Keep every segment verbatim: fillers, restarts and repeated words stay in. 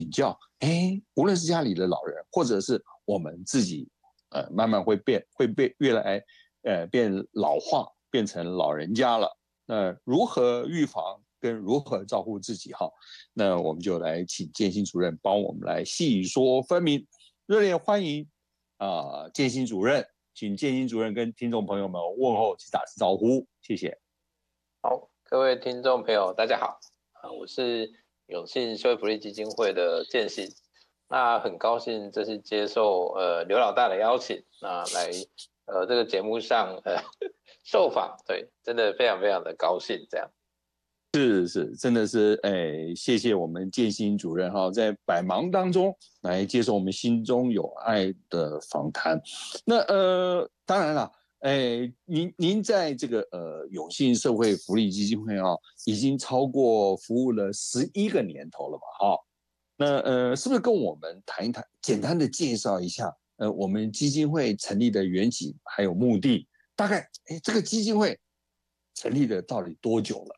教，哎，无论是家里的老人，或者是我们自己，呃，慢慢会变，会变越来，呃，变老化，变成老人家了。那如何预防跟如何照顾自己哈？那我们就来请建新主任帮我们来细说分明。热烈欢迎啊、呃，建新主任，请建新主任跟听众朋友们问候及打声招呼，谢谢。 好，各位听众朋友，大家好，啊，我是永信社会福利基金会的建新。那很高兴这次接受呃刘老大的邀请，那来呃这个节目上呃受访，对，真的非常非常的高兴这样。 是是，真的是哎，谢谢我们建新主任哈，在百忙当中来接受我们心中有爱的访谈。那呃，当然了，哎，您您在这个呃永信社会福利基金会啊，已经超过服务了十一个年头了吧？哈，那呃，是不是跟我们谈一谈，简单的介绍一下呃我们基金会成立的缘起还有目的？大概哎，这个基金会成立了到底多久了？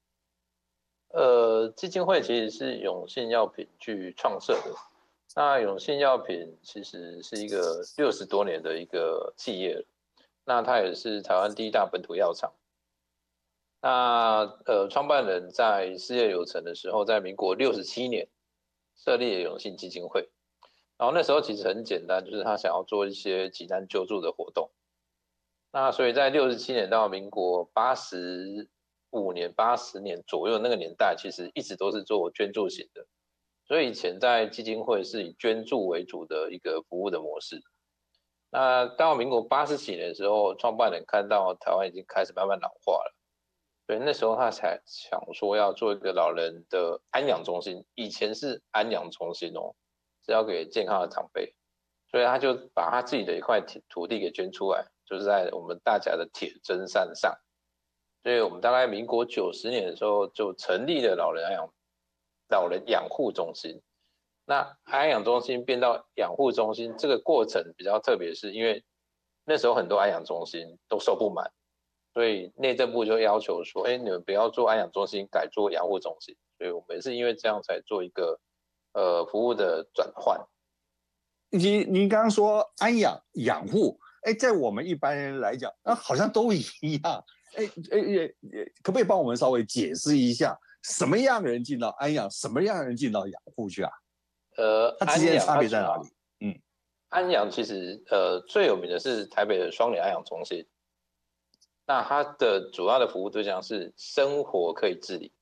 呃，基金会其实是永信药品去创设的。那永信药品其实是一个六十多年的一个企业了，那它也是台湾第一大本土药厂。那呃，创办人在事业有成的时候，在民国六十七年设立了永信基金会。然后那时候其实很简单，就是他想要做一些急难救助的活动。那所以在六十七年到民国八十五年、八十年左右那个年代，其实一直都是做捐助型的。所以以前在基金会是以捐助为主的一个服务的模式。那到民国八十几年的时候，创办人看到台湾已经开始慢慢老化了，所以那时候他才想说要做一个老人的安养中心。以前是安养中心哦，是要给健康的长辈，所以他就把他自己的一块土地给捐出来，就是在我们大甲的铁砧山上。所以我们大概民国九十年的时候就成立了老人安养老人养护中心。那安养中心变到养护中心，这个过程比较特别，是因为那时候很多安养中心都收不满，所以内政部就要求说，哎，你们不要做安养中心，改做养护中心。所以我们是因为这样才做一个呃服务的转换。 您您刚刚说安养养护，哎，在我们一般人来讲，啊，好像都一样。哎哎哎，可不可以帮我们稍微解释一下，什么样的人进到安养，什么样的人进到养护去啊？ 呃， 它之间的差别在哪里？ 嗯，安养其实呃最有名的是台北的双联安养中心，那它的主要的服务对象是生活可以自理。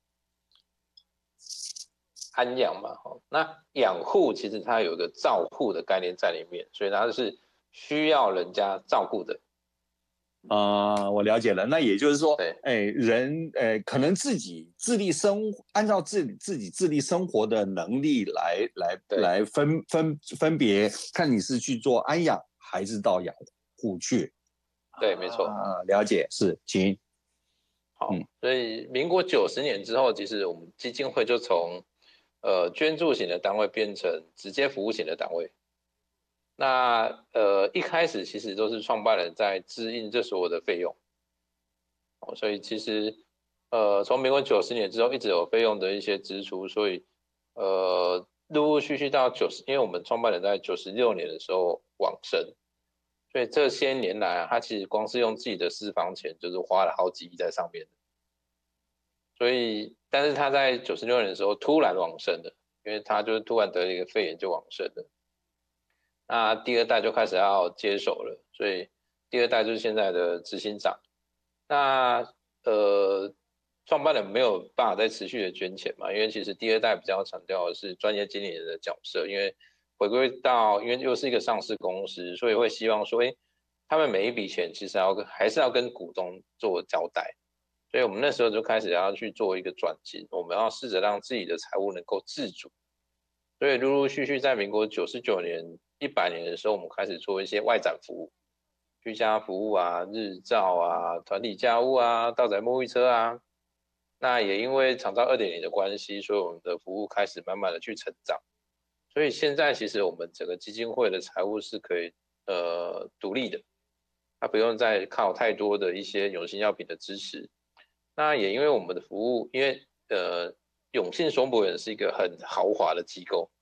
安养嘛，那养护其实它有一个照护的概念在里面，所以它是需要人家照顾的。 啊、呃，我了解了。那也就是说， 对， 哎，人，哎，可能自己自立生，按照自己自己自立生活的能力来来来分分分别，看你是去做安养还是到养护去。 对，没错。 啊，了解，是，请。 好，嗯、所以民国九十年之后，其实我们基金会就从呃捐助型的单位变成直接服务型的单位。那呃一开始其实都是创办人在支应这所有的费用，哦，所以其实呃从民国九十年之后一直有费用的一些支出，所以呃陆陆续续到九十，因为我们创办人在九十六年的时候往生，所以这些年来啊，他其实光是用自己的私房钱就是花了好几亿在上面的。所以但是他在九十六年的时候突然往生了，因为他就突然得了一个肺炎就往生了。那第二代就开始要接手了，所以第二代就是现在的执行长。那呃，创办人没有办法再持续的捐钱嘛，因为其实第二代比较强调的是专业经理人的角色，因为回归到，因为又是一个上市公司，所以会希望说，哎，他们每一笔钱其实要还是要跟股东做交代。所以我们那时候就开始要去做一个转型，我们要试着让自己的财务能够自主。所以陆陆续续在民国九十九年、一百年的时候，我们开始做一些外展服务，居家服务啊、日照啊、团体家务啊、到宅沐浴车啊。那也因为长照 二点零 的关系，所以我们的服务开始慢慢的去成长。所以现在其实我们整个基金会的财务是可以呃独立的，它不用再靠太多的一些永信药品的支持。那也因为我们的服务，因为呃永信松柏园是一个很豪华的机构，